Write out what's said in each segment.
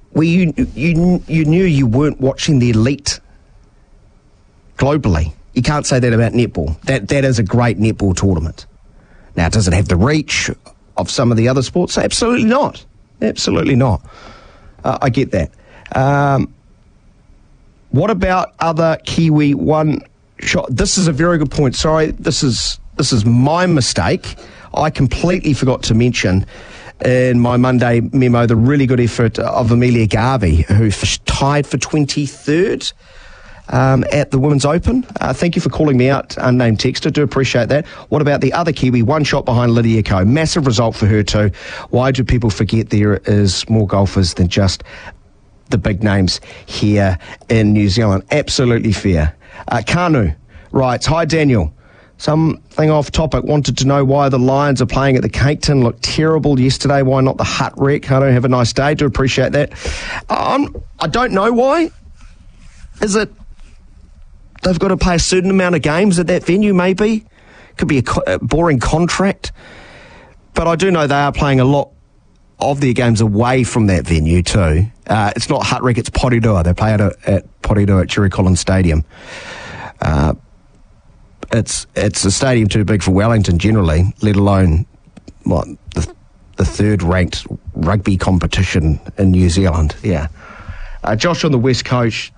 where you knew you weren't watching the elite globally. You can't say that about netball. That is a great netball tournament. Now, does it have the reach of some of the other sports? Absolutely not. Absolutely not. I get that. What about other Kiwi one shot? This is a very good point. Sorry, this is my mistake. I completely forgot to mention in my Monday memo the really good effort of Amelia Garvey, who tied for 23rd at the Women's Open. Thank you for calling me out, unnamed texter. Do appreciate that. What about the other Kiwi, one shot behind Lydia Ko? Massive result for her too. Why do people forget there is more golfers than just the big names here in New Zealand? Absolutely fair. Kanu writes, hi Daniel. Something off topic. Wanted to know why the Lions are playing at the Cake Tin. Looked terrible yesterday. Why not the Hut Rec? Kanu, have a nice day. Do appreciate that. I don't know why. Is it they've got to play a certain amount of games at that venue, maybe? Could be a boring contract. But I do know they are playing a lot of their games away from that venue too. It's not Hut Rec, it's Porirua. They play at Porirua at Cherry Collins Stadium. It's a stadium too big for Wellington generally, let alone the third ranked rugby competition in New Zealand. Yeah. Josh on the West Coast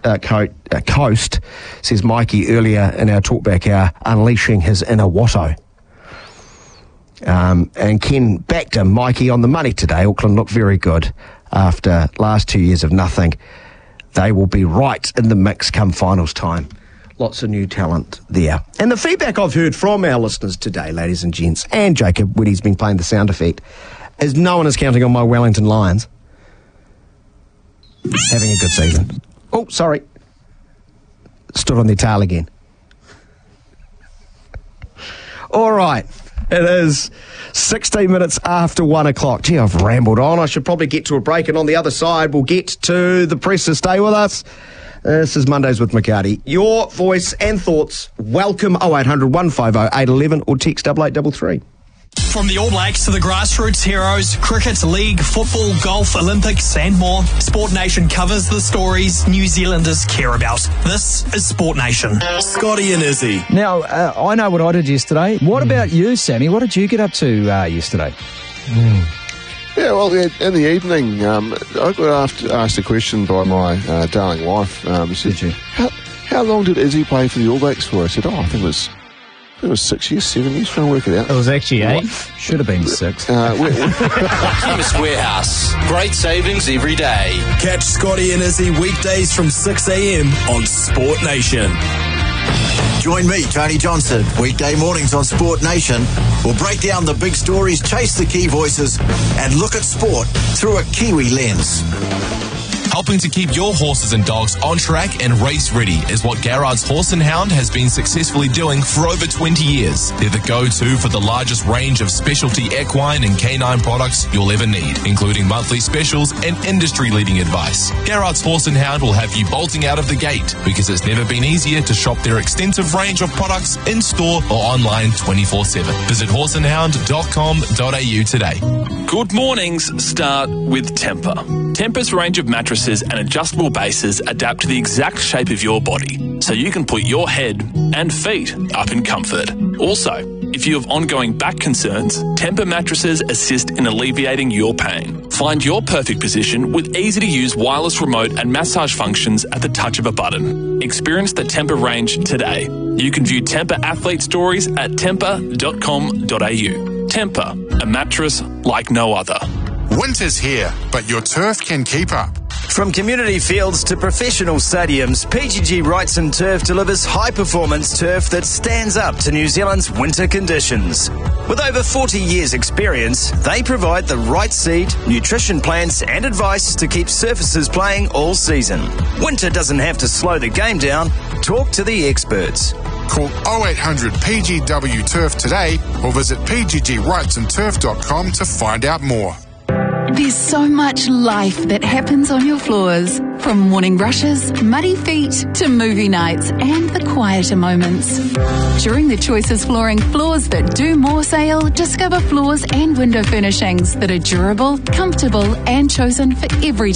says Mikey earlier in our talkback hour unleashing his inner Watto. And Ken backed him. Mikey on the money today. Auckland looked very good after last 2 years of nothing. They will be right in the mix come finals time. Lots of new talent there. And the feedback I've heard from our listeners today, ladies and gents, and Jacob when he's been playing the sound effect, is no one is counting on my Wellington Lions having a good season. Oh, sorry. Stood on their tail again. All right. It is 16 minutes after 1 o'clock. Gee, I've rambled on. I should probably get to a break, and on the other side, we'll get to the press. So stay with us. This is Mondays with McCarty. Your voice and thoughts, welcome 0800 150 811 or text 8833. From the All Blacks to the grassroots heroes, cricket, league, football, golf, Olympics and more, Sport Nation covers the stories New Zealanders care about. This is Sport Nation. Scotty and Izzy. Now, I know what I did yesterday. What about you, Sammy? What did you get up to yesterday? Yeah, well, in the evening, I got asked a question by my darling wife. Did you? How long did Izzy play for the All Blacks for? I said, I think it was 6 years, 7 years, trying to work it out. It was actually 8. Should have been 6. Chemist Warehouse. Great savings every day. Catch Scotty and Izzy weekdays from 6 a.m. on Sport Nation. Join me, Tony Johnson, weekday mornings on Sport Nation. We'll break down the big stories, chase the key voices, and look at sport through a Kiwi lens. Helping to keep your horses and dogs on track and race ready is what Garrard's Horse and Hound has been successfully doing for over 20 years. They're the go-to for the largest range of specialty equine and canine products you'll ever need, including monthly specials and industry-leading advice. Garrard's Horse and Hound will have you bolting out of the gate because it's never been easier to shop their extensive range of products in-store or online 24/7. Visit horseandhound.com.au today. Good mornings start with Temper. Temper's range of mattresses and adjustable bases adapt to the exact shape of your body, so you can put your head and feet up in comfort. Also, if you have ongoing back concerns, Temper mattresses assist in alleviating your pain. Find your perfect position with easy-to-use wireless remote and massage functions at the touch of a button. Experience the Temper range today. You can view Temper athlete stories at temper.com.au. Temper, a mattress like no other. Winter's here, but your turf can keep up. From community fields to professional stadiums, PGG Wrightson Turf delivers high-performance turf that stands up to New Zealand's winter conditions. With over 40 years' experience, they provide the right seed, nutrition plans and advice to keep surfaces playing all season. Winter doesn't have to slow the game down. Talk to the experts. Call 0800 PGW Turf today or visit pggwrightsonturf.com to find out more. There's so much life that happens on your floors. From morning rushes, muddy feet, to movie nights and the quieter moments. During the Choices Flooring Floors That Do More sale, discover floors and window furnishings that are durable, comfortable and chosen for every